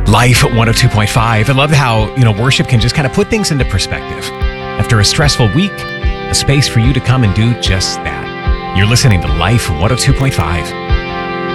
Life 102.5. I love how, worship can just kind of put things into perspective. After a stressful week, a space for you to come and do just that. You're listening to Life 102.5.